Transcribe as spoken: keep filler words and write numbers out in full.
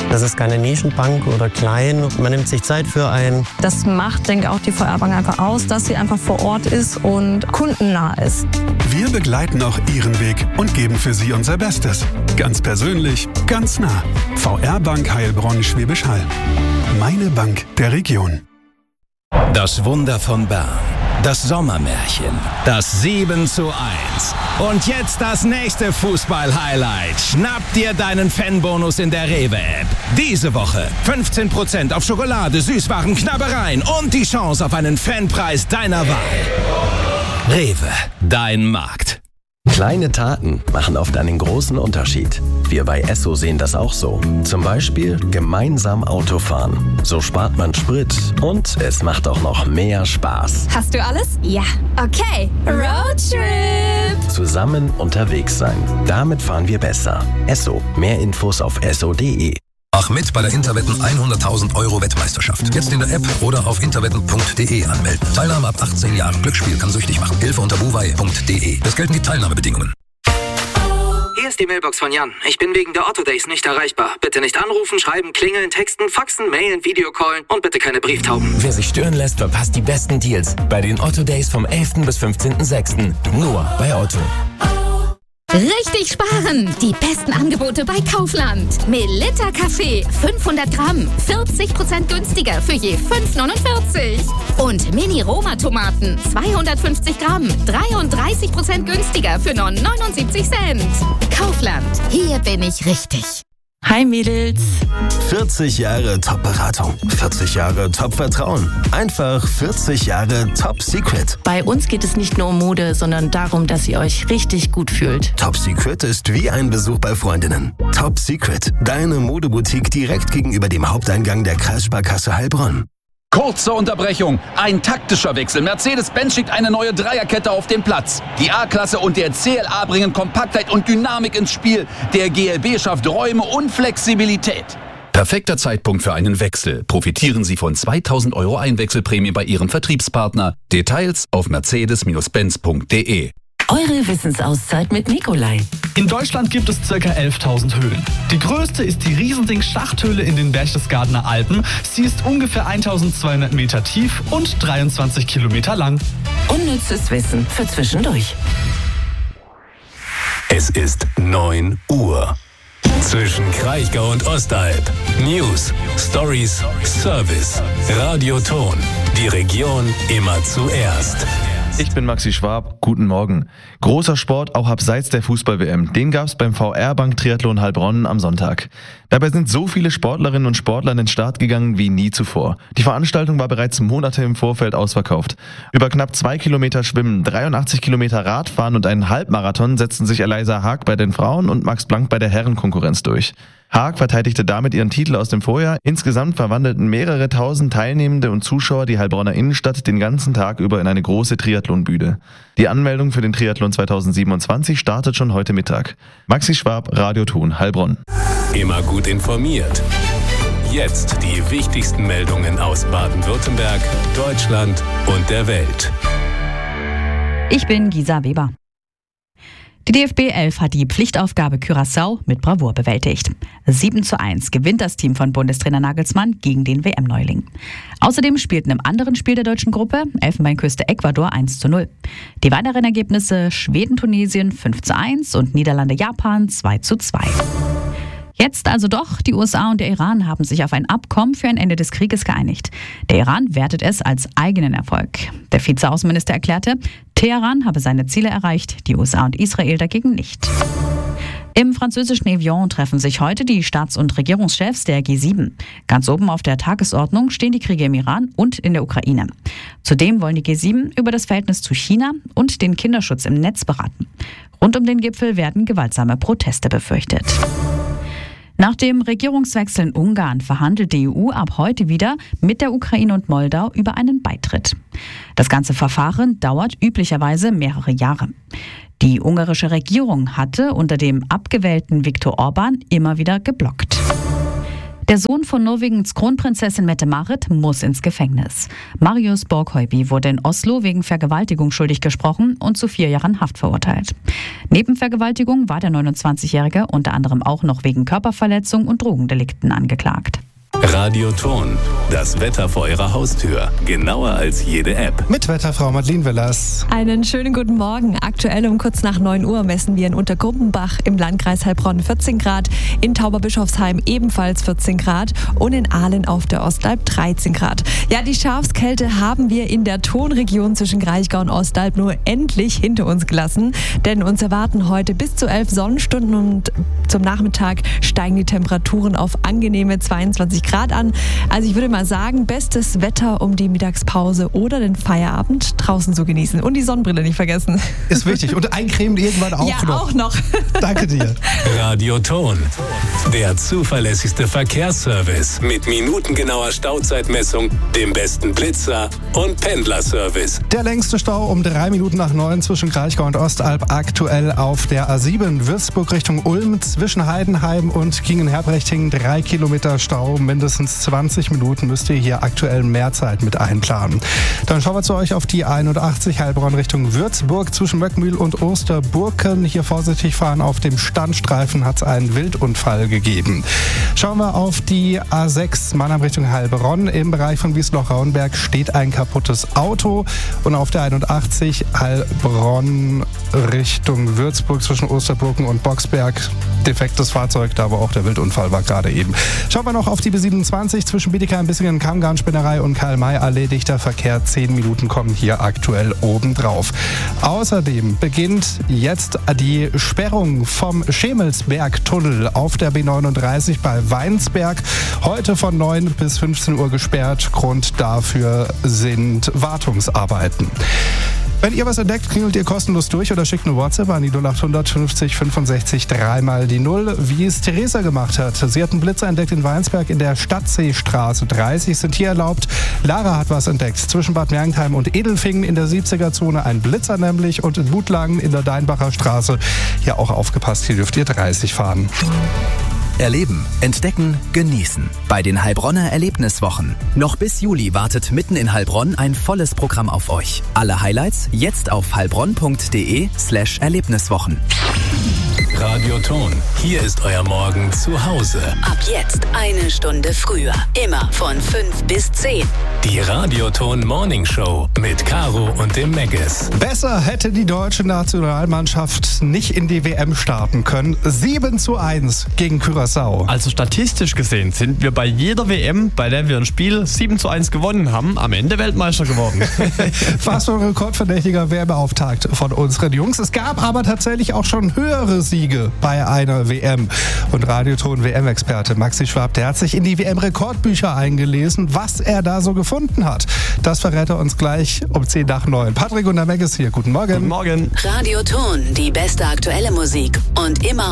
Das ist keine Nischenbank oder klein. Man nimmt sich Zeit für einen. Das macht, denke ich, auch die V R-Bank einfach aus, dass sie einfach vor Ort ist und kundennah ist. Wir begleiten auch Ihren Weg und geben für Sie unser Bestes. Ganz persönlich, ganz nah. V R-Bank Heilbronn Schwäbisch Hall. Meine Bank der Region. Das Wunder von Bern. Das Sommermärchen. Das sieben zu eins. Und jetzt das nächste Fußball-Highlight. Schnapp dir deinen Fanbonus in der Rewe-App. Diese Woche fünfzehn Prozent auf Schokolade, Süßwaren, Knabbereien und die Chance auf einen Fanpreis deiner Wahl. Rewe, dein Markt. Kleine Taten machen oft einen großen Unterschied. Wir bei Esso sehen das auch so. Zum Beispiel gemeinsam Auto fahren. So spart man Sprit und es macht auch noch mehr Spaß. Hast du alles? Ja. Okay. Roadtrip. Zusammen unterwegs sein. Damit fahren wir besser. Esso. Mehr Infos auf esso punkt de. Mach mit bei der Interwetten hunderttausend Euro Wettmeisterschaft. Jetzt in der App oder auf interwetten punkt de anmelden. Teilnahme ab achtzehn Jahren. Glücksspiel kann süchtig machen. Hilfe unter buwei punkt de. Es gelten die Teilnahmebedingungen. Hier ist die Mailbox von Jan. Ich bin wegen der Otto Days nicht erreichbar. Bitte nicht anrufen, schreiben, klingeln, texten, faxen, mailen, Videocallen und bitte keine Brieftauben. Wer sich stören lässt, verpasst die besten Deals bei den Otto Days vom elften bis fünfzehnten sechsten Nur bei Otto. Richtig sparen! Die besten Angebote bei Kaufland. Melitta Kaffee, fünfhundert Gramm, vierzig Prozent günstiger für je fünf neunundvierzig. Und Mini-Roma-Tomaten, zweihundertfünfzig Gramm, dreiunddreißig Prozent günstiger für nur neunundsiebzig Cent. Kaufland, hier bin ich richtig. Hi Mädels. vierzig Jahre Top-Beratung, vierzig Jahre Top-Vertrauen, einfach vierzig Jahre Top-Secret. Bei uns geht es nicht nur um Mode, sondern darum, dass ihr euch richtig gut fühlt. Top-Secret ist wie ein Besuch bei Freundinnen. Top-Secret, deine Modeboutique direkt gegenüber dem Haupteingang der Kreissparkasse Heilbronn. Kurze Unterbrechung. Ein taktischer Wechsel. Mercedes-Benz schickt eine neue Dreierkette auf den Platz. Die A-Klasse und der C L A bringen Kompaktheit und Dynamik ins Spiel. Der G L B schafft Räume und Flexibilität. Perfekter Zeitpunkt für einen Wechsel. Profitieren Sie von zweitausend Euro Einwechselprämie bei Ihrem Vertriebspartner. Details auf mercedes benz punkt de. Eure Wissensauszeit mit Nikolai. In Deutschland gibt es ca. elftausend Höhlen. Die größte ist die Riesending-Schachthöhle in den Berchtesgadener Alpen. Sie ist ungefähr eintausendzweihundert Meter tief und dreiundzwanzig Kilometer lang. Unnützes Wissen für zwischendurch. Es ist neun Uhr. Zwischen Kraichgau und Ostalb. News, Stories, Service, Radioton. Die Region immer zuerst. Ich bin Maxi Schwab, guten Morgen. Großer Sport auch abseits der Fußball-W M. Den gab's beim V R-Bank Triathlon Heilbronn am Sonntag. Dabei sind so viele Sportlerinnen und Sportler an den Start gegangen wie nie zuvor. Die Veranstaltung war bereits Monate im Vorfeld ausverkauft. Über knapp zwei Kilometer Schwimmen, dreiundachtzig Kilometer Radfahren und einen Halbmarathon setzten sich Eliza Haag bei den Frauen und Max Blank bei der Herrenkonkurrenz durch. Haag verteidigte damit ihren Titel aus dem Vorjahr. Insgesamt verwandelten mehrere tausend Teilnehmende und Zuschauer die Heilbronner Innenstadt den ganzen Tag über in eine große Triathlonbühne. Die Anmeldung für den Triathlon zweitausendsiebenundzwanzig startet schon heute Mittag. Maxi Schwab, Radioton, Heilbronn. Immer gut informiert. Jetzt die wichtigsten Meldungen aus Baden-Württemberg, Deutschland und der Welt. Ich bin Gisa Weber. Die D F B elf hat die Pflichtaufgabe Curaçao mit Bravour bewältigt. sieben zu eins gewinnt das Team von Bundestrainer Nagelsmann gegen den W M-Neuling. Außerdem spielten im anderen Spiel der deutschen Gruppe Elfenbeinküste Ecuador eins zu null. Die weiteren Ergebnisse Schweden-Tunesien fünf zu eins und Niederlande-Japan zwei zu zwei. Jetzt also doch, die U S A und der Iran haben sich auf ein Abkommen für ein Ende des Krieges geeinigt. Der Iran wertet es als eigenen Erfolg. Der Vizeaußenminister erklärte, Teheran habe seine Ziele erreicht, die U S A und Israel dagegen nicht. Im französischen Evian treffen sich heute die Staats- und Regierungschefs der G sieben. Ganz oben auf der Tagesordnung stehen die Kriege im Iran und in der Ukraine. Zudem wollen die G sieben über das Verhältnis zu China und den Kinderschutz im Netz beraten. Rund um den Gipfel werden gewaltsame Proteste befürchtet. Nach dem Regierungswechsel in Ungarn verhandelt die E U ab heute wieder mit der Ukraine und Moldau über einen Beitritt. Das ganze Verfahren dauert üblicherweise mehrere Jahre. Die ungarische Regierung hatte unter dem abgewählten Viktor Orban immer wieder geblockt. Der Sohn von Norwegens Kronprinzessin Mette-Marit muss ins Gefängnis. Marius Borghøiby wurde in Oslo wegen Vergewaltigung schuldig gesprochen und zu vier Jahren Haft verurteilt. Neben Vergewaltigung war der neunundzwanzigjährige unter anderem auch noch wegen Körperverletzung und Drogendelikten angeklagt. Radioton, das Wetter vor Ihrer Haustür. Genauer als jede App. Mit Wetterfrau Madeleine Willers. Einen schönen guten Morgen. Aktuell um kurz nach neun Uhr messen wir in Untergrumpenbach im Landkreis Heilbronn vierzehn Grad, in Tauberbischofsheim ebenfalls vierzehn Grad und in Ahlen auf der Ostalb dreizehn Grad. Ja, die Schafskälte haben wir in der Tonregion zwischen Kraichgau und Ostalb nur endlich hinter uns gelassen, denn uns erwarten heute bis zu elf Sonnenstunden und zum Nachmittag steigen die Temperaturen auf angenehme zweiundzwanzig Grad an. Also ich würde mal sagen, bestes Wetter, um die Mittagspause oder den Feierabend draußen zu genießen. Und die Sonnenbrille nicht vergessen. Ist wichtig. Und eincremen irgendwann auch ja, noch. Ja, auch noch. Danke dir. Radioton, der zuverlässigste Verkehrsservice mit minutengenauer Stauzeitmessung, dem besten Blitzer und Pendlerservice. Der längste Stau um drei Minuten nach neun zwischen Kraichgau und Ostalb aktuell auf der A sieben Würzburg Richtung Ulm zwischen Heidenheim und Kingen-Herbrechting. Drei Kilometer Stau, mindestens zwanzig Minuten müsst ihr hier aktuell mehr Zeit mit einplanen. Dann schauen wir zu euch auf die einundachtzig Heilbronn Richtung Würzburg zwischen Möckmühl und Osterburken. Hier vorsichtig fahren, auf dem Standstreifen hat es einen Wildunfall gegeben. Schauen wir auf die A sechs Mannheim Richtung Heilbronn. Im Bereich von Wiesloch-Rauenberg steht ein kaputtes Auto und auf der einundachtzig Heilbronn Richtung Würzburg zwischen Osterburken und Boxberg defektes Fahrzeug, da wo auch der Wildunfall war gerade eben. Schauen wir noch auf die B siebenundzwanzig zwischen Bietigheim, Bissingen, Kammgarn-Spinnerei und Karl-May-Allee. Dichter Verkehr, zehn Minuten kommen hier aktuell obendrauf. Außerdem beginnt jetzt die Sperrung vom Schemelsberg-Tunnel auf der B neununddreißig bei Weinsberg. Heute von neun bis fünfzehn Uhr gesperrt. Grund dafür sind Wartungsarbeiten. Wenn ihr was entdeckt, klingelt ihr kostenlos durch oder schickt eine WhatsApp an die null acht hundert fünfzig fünfundsechzig dreimal die null, wie es Theresa gemacht hat. Sie hat einen Blitzer entdeckt in Weinsberg in der Stadtseestraße. dreißig sind hier erlaubt. Lara hat was entdeckt zwischen Bad Mergentheim und Edelfingen in der siebziger-Zone. Ein Blitzer nämlich und in Butlangen in der Deinbacher Straße. Hier auch aufgepasst, hier dürft ihr dreißig fahren. Erleben, entdecken, genießen. Bei den Heilbronner Erlebniswochen. Noch bis Juli wartet mitten in Heilbronn ein volles Programm auf euch. Alle Highlights jetzt auf heilbronn.de slash Erlebniswochen. Radioton, hier ist euer Morgen zu Hause. Ab jetzt eine Stunde früher. Immer von fünf bis zehn. Die Radioton Morning Show mit Caro und dem Megges. Besser hätte die deutsche Nationalmannschaft nicht in die W M starten können. sieben zu eins gegen Curaçao. Also statistisch gesehen sind wir bei jeder W M, bei der wir ein Spiel sieben zu eins gewonnen haben, am Ende Weltmeister geworden. Fast so ein rekordverdächtiger Werbeauftakt von unseren Jungs. Es gab aber tatsächlich auch schon höhere Siege bei einer W M. Und Radioton-W M-Experte Maxi Schwab, der hat sich in die W M-Rekordbücher eingelesen, was er da so gefunden hat. Das verrät er uns gleich um zehn nach neun. Patrick und der Megges hier. Guten Morgen. Guten Morgen. Radioton, die beste aktuelle Musik und immer